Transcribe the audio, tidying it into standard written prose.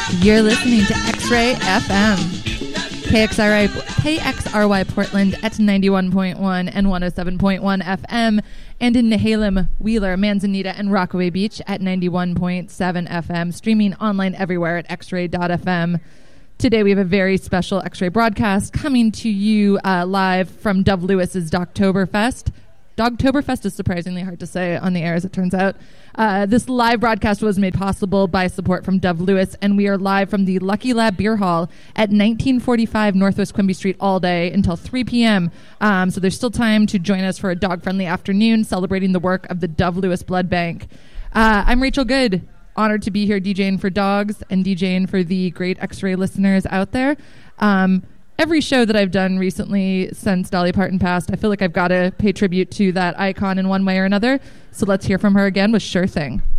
You're listening to X-Ray FM, KXRY Portland at 91.1 and 107.1 FM, and in Nehalem, Wheeler, Manzanita, and Rockaway Beach at 91.7 FM, streaming online everywhere at xray.fm. Today we have a very special X-Ray broadcast coming to you live from Dove Lewis's Dogtoberfest. Dogtoberfest is surprisingly hard to say on the air, as it turns out. This live broadcast was made possible by support from Dove Lewis, and we are live from the Lucky Lab Beer Hall at 1945 Northwest Quimby Street all day until 3 p.m. So there's still time to join us for a dog-friendly afternoon celebrating the work of the Dove Lewis Blood Bank. I'm Rachel Good, honored to be here DJing for dogs and DJing for the great X-Ray listeners out there. Every show that I've done recently since Dolly Parton passed, I feel like I've got to pay tribute to that icon in one way or another. So let's hear from her again with Sure Thing.